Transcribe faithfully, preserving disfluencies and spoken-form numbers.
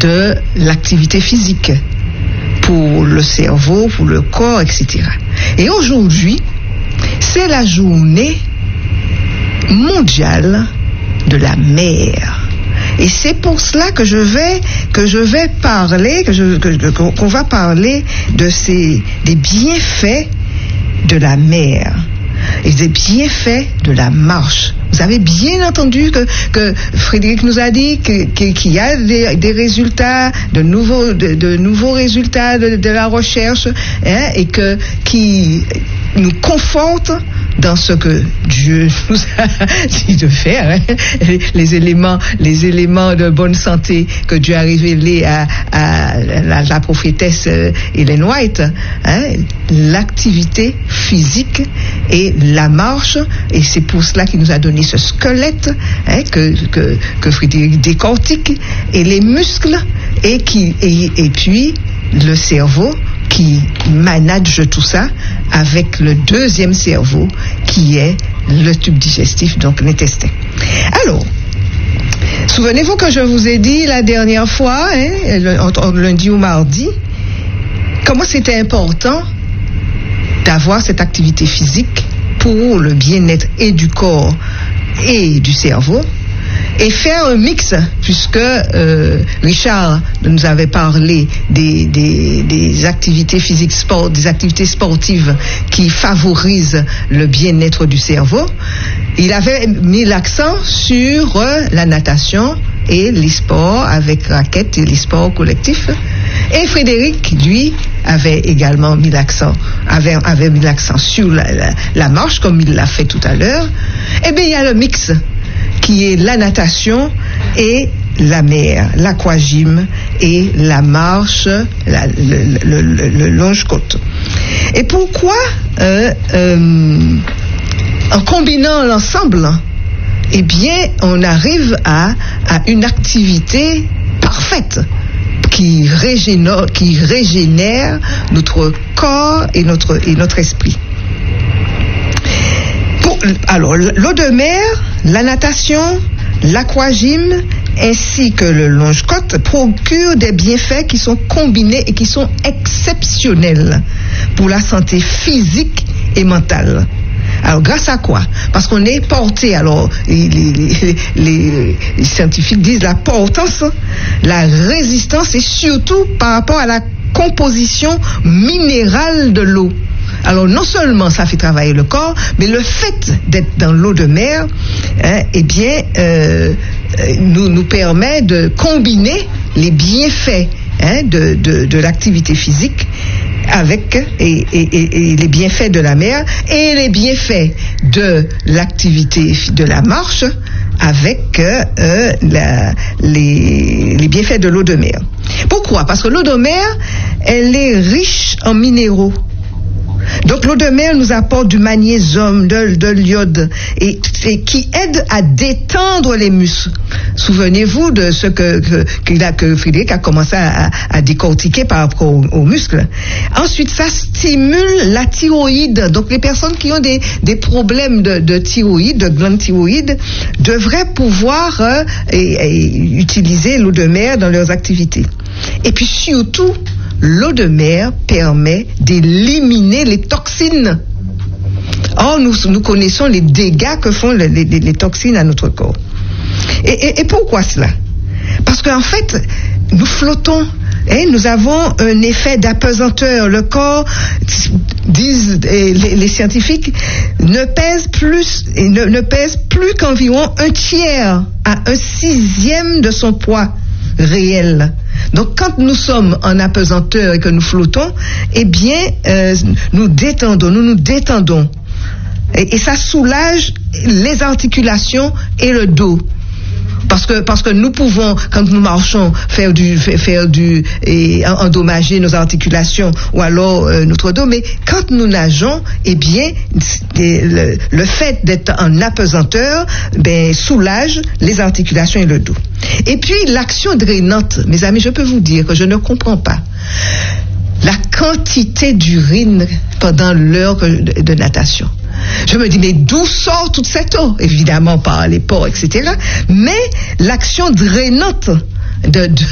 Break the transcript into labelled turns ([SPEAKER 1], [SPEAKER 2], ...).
[SPEAKER 1] de l'activité physique pour le cerveau, pour le corps, et cetera. Et aujourd'hui, c'est la journée mondiale de la mer. Et c'est pour cela que je vais que je vais parler, que je, que, qu'on va parler de ces des bienfaits de la mer et des bienfaits de la marche. Vous avez bien entendu que, que Frédéric nous a dit que, que, qu'il y a des, des résultats, de nouveaux, de, de nouveaux résultats de, de la recherche, hein, et que qui nous conforte dans ce que Dieu nous a dit de faire, hein, les, les éléments, les éléments de bonne santé que Dieu a révélés à, à la, la prophétesse Ellen White, hein, l'activité physique et la marche, et c'est pour cela qu'il nous a donné ce squelette, hein, que, que, que Frédéric décortique, et les muscles, et, qui, et, et puis le cerveau qui manage tout ça avec le deuxième cerveau qui est le tube digestif, donc l'intestin. Alors, souvenez-vous que je vous ai dit la dernière fois, hein, entre lundi ou mardi, comment c'était important d'avoir cette activité physique pour le bien-être et du corps et du cerveau, et faire un mix, puisque euh, Richard nous avait parlé des, des, des activités physiques sport, des activités sportives qui favorisent le bien-être du cerveau. Il avait mis l'accent sur euh, la natation et les sports avec raquettes et les sports collectifs. Et Frédéric, lui, avait également mis l'accent, avait, avait mis l'accent sur la, la, la marche, comme il l'a fait tout à l'heure. Eh bien, il y a le mix qui est la natation et la mer, l'aquagym et la marche, la, le, le, le, le longe-côte. Et pourquoi, euh, euh, en combinant l'ensemble, eh bien, on arrive à, à une activité parfaite qui régénère, qui régénère notre corps et notre, et notre esprit. Pour, alors, l'eau de mer, la natation, l'aquagym ainsi que le longe-côte procurent des bienfaits qui sont combinés et qui sont exceptionnels pour la santé physique et mentale. Alors, grâce à quoi? Parce qu'on est porté, alors, les, les, les, les scientifiques disent la portance, la résistance et surtout par rapport à la composition minérale de l'eau. Alors, non seulement ça fait travailler le corps, mais le fait d'être dans l'eau de mer, hein, eh bien, euh, nous, nous permet de combiner les bienfaits, hein, de, de, de l'activité physique avec et, et, et, et les bienfaits de la mer et les bienfaits de l'activité de la marche avec euh, la, les, les bienfaits de l'eau de mer. Pourquoi? Parce que l'eau de mer, elle est riche en minéraux. Donc l'eau de mer nous apporte du magnésium, de, de l'iode, et, et qui aide à détendre les muscles. Souvenez-vous de ce que, que, que, que Frédéric a commencé à, à décortiquer par rapport aux, aux muscles. Ensuite, ça stimule la thyroïde. Donc les personnes qui ont des, des problèmes de, de thyroïde, de glande thyroïde, devraient pouvoir euh, et, et utiliser l'eau de mer dans leurs activités. Et puis surtout, l'eau de mer permet d'éliminer les toxines. Or, nous, nous connaissons les dégâts que font les, les, les toxines à notre corps. Et, et, et pourquoi cela? Parce qu'en fait, nous flottons. Et nous avons un effet d'apesanteur. Le corps, disent les, les scientifiques, ne pèse plus, ne, ne pèse plus qu'environ un tiers à un sixième de son poids réel. Donc, quand nous sommes en apesanteur et que nous flottons, eh bien, euh, nous détendons, nous nous détendons. Et, et ça soulage les articulations et le dos. Parce que, parce que nous pouvons, quand nous marchons, faire du, faire, faire du, et endommager nos articulations ou alors euh, notre dos. Mais quand nous nageons, eh bien, le, le fait d'être en apesanteur, ben, soulage les articulations et le dos. Et puis, l'action drainante, mes amis, je peux vous dire que je ne comprends pas la quantité d'urine pendant l'heure de, de natation. Je me dis, mais d'où sort toute cette eau? Évidemment, par les pores, et cetera. Mais l'action drainante de, de